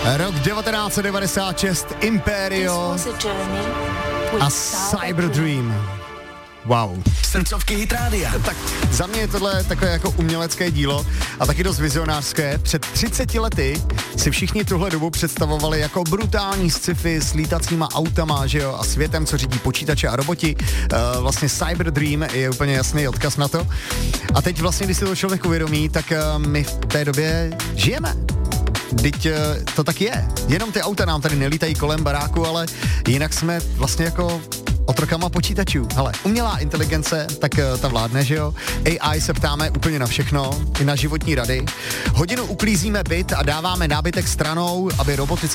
Rok 1996, Imperio a Cyber Dream. Wow. Srdcovky Hit Rádia. Tak za mě je tohle takové jako umělecké dílo a taky dost vizionářské. Před 30 lety si všichni tuhle dobu představovali jako brutální sci-fi s lítacíma autama, že jo, a světem, co řídí počítače a roboti. Vlastně Cyber Dream je úplně jasný odkaz na to. A teď vlastně, když si to člověk uvědomí, tak my v té době žijeme. Vždyť to tak je. Jenom ty auta nám tady nelítají kolem baráku, ale jinak jsme vlastně jako otrokama počítačů. Hele, umělá inteligence, tak ta vládne, že jo? AI se ptáme úplně na všechno, i na životní rady. Hodinu uklízíme byt a dáváme nábytek stranou, aby roboticky